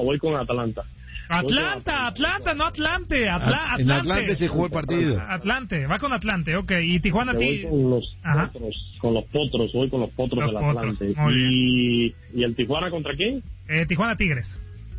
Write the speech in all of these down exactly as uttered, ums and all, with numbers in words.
No, voy con Atlanta. Atlanta, Atlanta, no Atlante. Atla, En Atlante se jugó el partido. Atlante, va con Atlante, ok. Y Tijuana, voy ti... con los Ajá. potros, con los potros, voy con los potros los del potros. Atlante. Muy y, bien. ¿Y el Tijuana contra quién? Eh, Tijuana Tigres.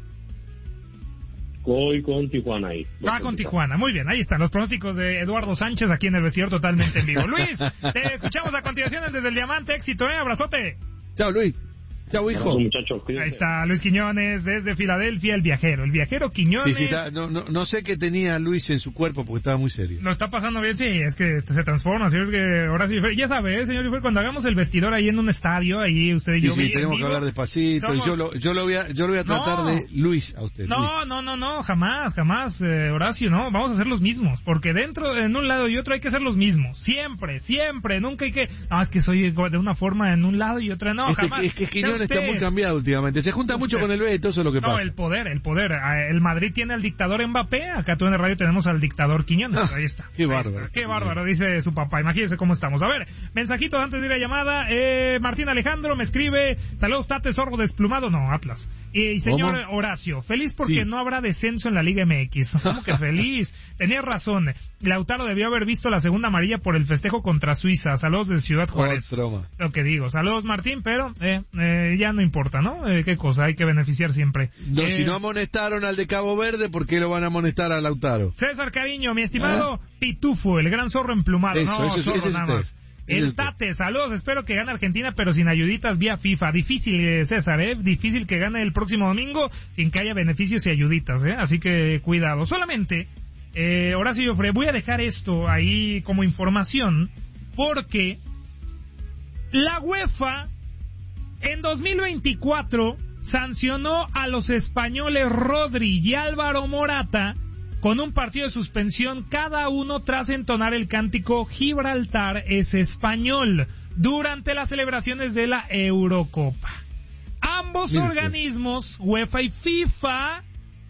Voy con Tijuana ahí. Va con Tijuana, muy bien, ahí están los pronósticos de Eduardo Sánchez aquí en el vestidor totalmente en vivo. Luis, te escuchamos a continuación desde el Diamante, éxito, eh, abrazote. Chao, Luis. Chao, hijo. Bueno, muchachos, ahí está Luis Quiñones desde Filadelfia, el viajero. El viajero Quiñones. Sí, sí, está, no, no, no sé qué tenía Luis en su cuerpo porque estaba muy serio. Lo está pasando bien, sí, es que se transforma, señor, que ahora sí, ya sabe, ¿eh, señor, cuando hagamos el vestidor ahí en un estadio, ahí usted y sí, yo. Sí, tenemos que hablar despacito. Somos... Y yo lo, yo lo voy a, yo lo voy a tratar no. de Luis a usted. No, Luis. no, no, no, jamás, jamás, eh, Horacio, no, vamos a ser los mismos, porque dentro, en un lado y otro hay que ser los mismos, siempre, siempre, nunca hay que, no, es que soy de una forma en un lado y otra, no, es jamás. Que, es que Quiñones está muy cambiado últimamente, se junta mucho con el Beto, eso es lo que pasa. No, el poder, el poder. El Madrid tiene al dictador Mbappé, acá tú en el radio tenemos al dictador Quiñones. Ah, ahí está. Qué bárbaro. Qué bárbaro, dice su papá. Imagínense cómo estamos. A ver, mensajitos antes de ir a llamada. Eh, Martín Alejandro me escribe, saludos Tate, zorro desplumado. No, Atlas. Y señor ¿Cómo? Horacio, feliz porque sí. no habrá descenso en la Liga M X. ¿Cómo que feliz? Tenía razón. Lautaro debió haber visto la segunda amarilla por el festejo contra Suiza. Saludos de Ciudad Juárez. Oh, lo que digo. Saludos Martín, pero eh, eh, ya no importa, ¿no? Eh, qué cosa, hay que beneficiar siempre. No, eh, si no amonestaron al de Cabo Verde, ¿por qué lo van a amonestar a Lautaro? César Cariño, mi estimado ¿Ah? Pitufo, el gran zorro emplumado. Eso, no, eso, zorro eso nada usted. más. El Tate, saludos, espero que gane Argentina, pero sin ayuditas vía FIFA. Difícil, César, ¿eh? Difícil que gane el próximo domingo sin que haya beneficios y ayuditas, ¿eh? Así que cuidado. Solamente, eh, Horacio Joffre, voy a dejar esto ahí como información, porque la UEFA en dos mil veinticuatro sancionó a los españoles Rodri y Álvaro Morata con un partido de suspensión cada uno tras entonar el cántico Gibraltar es español durante las celebraciones de la Eurocopa. Ambos Mire organismos, UEFA y FIFA,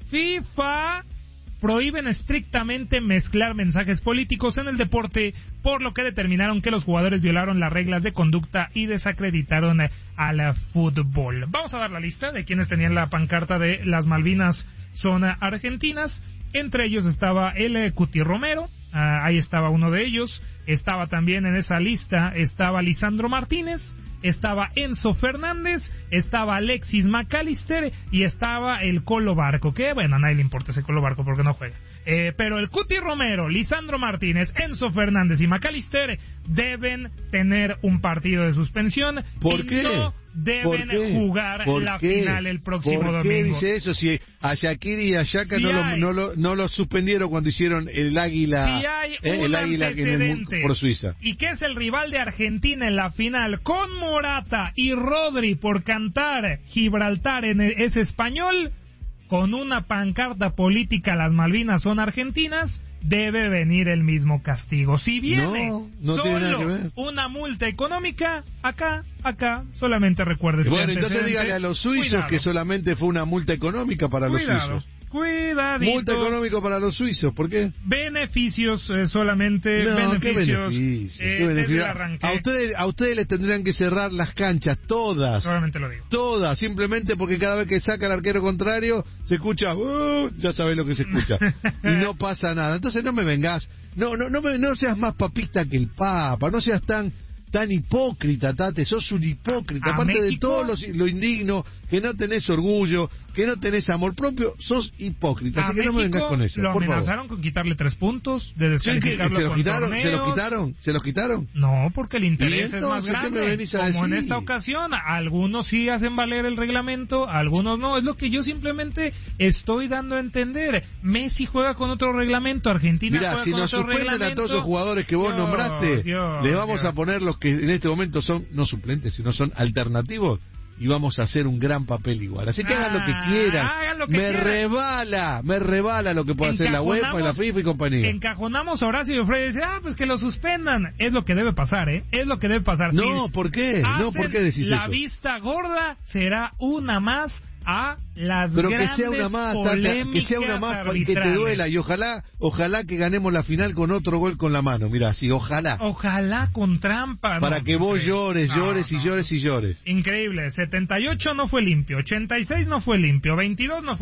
FIFA, prohíben estrictamente mezclar mensajes políticos en el deporte, por lo que determinaron que los jugadores violaron las reglas de conducta y desacreditaron al fútbol. Vamos a dar la lista de quienes tenían la pancarta de las Malvinas son argentinas. Entre ellos estaba el Cuti Romero, uh, ahí estaba uno de ellos. Estaba también en esa lista, estaba Lisandro Martínez, estaba Enzo Fernández, estaba Alexis McAllister y estaba el Colo Barco, que bueno, a nadie le importa ese Colo Barco porque no juega. Eh, pero el Cuti Romero, Lisandro Martínez, Enzo Fernández y McAllister deben tener un partido de suspensión. ¿Por y qué? No deben jugar la qué? final el próximo ¿Por domingo. ¿Por qué dice eso? Si a Shaqiri y a Yaka si no, lo, no, lo, no lo suspendieron cuando hicieron el Águila, si hay eh, el águila en el, por Suiza. Y que es el rival de Argentina en la final con Morata y Rodri por cantar Gibraltar en el, es español, con una pancarta política las Malvinas son argentinas, debe venir el mismo castigo. Si viene no, no solo una multa económica, acá, acá, solamente recuerdes. Bueno, entonces dígale a los suizos Cuidado. que solamente fue una multa económica para Cuidado. los suizos. Cuidadito. Multa económica para los suizos, ¿por qué? Beneficios, eh, solamente no, beneficios. ¿qué beneficio? Eh, ¿Qué beneficio? A ustedes, a ustedes les tendrían que cerrar las canchas, todas. Solamente lo digo. Todas, simplemente porque cada vez que saca el arquero contrario, se escucha, uh, ya sabés lo que se escucha. Y no pasa nada. Entonces no me vengas, no, no, no, me, no seas más papista que el Papa, no seas tan... tan hipócrita, Tate, sos un hipócrita, ¿A aparte México? de todo lo, lo indigno, que no tenés orgullo, que no tenés amor propio, sos hipócrita, así que México no me vengas con eso, lo por amenazaron favor. con quitarle tres puntos, de descalificarlo ¿Se los con quitaron? torneos. ¿Se los quitaron? ¿Se los quitaron? No, porque el interés es más ¿qué grande, me venís a como decir? en esta ocasión, algunos sí hacen valer el reglamento, algunos no, es lo que yo simplemente estoy dando a entender. Messi juega con otro reglamento, Argentina Mirá, juega si con nos otro suspenden reglamento. a todos esos jugadores que vos Dios, nombraste, Dios, les vamos Dios. a poner los que en este momento son no suplentes, sino son alternativos, y vamos a hacer un gran papel igual. Así que ah, hagan lo que quieran. Hagan lo que me quieran. rebala, me rebala lo que puede hacer la UEFA, la FIFA y compañía. Encajonamos a Horacio y Ofrey y dice, ah, pues que lo suspendan. Es lo que debe pasar, ¿eh? Es lo que debe pasar. No, si ¿por qué? No, ¿por qué decís la eso? La vista gorda será una más a las pero grandes que sea una más, Tata, que sea una más y que te duela, y ojalá, ojalá que ganemos la final con otro gol con la mano, mirá, sí, ojalá. Ojalá con trampa. Para no, que vos no, llores, no, llores no. y llores y llores. Increíble, setenta y ocho no fue limpio, ochenta y seis no fue limpio, veintidós no fue